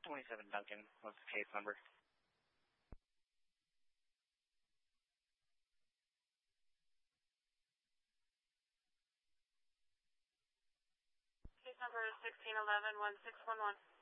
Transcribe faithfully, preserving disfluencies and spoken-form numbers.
twenty-seven Duncan, what's the case number? Case number is sixteen eleven one six one one.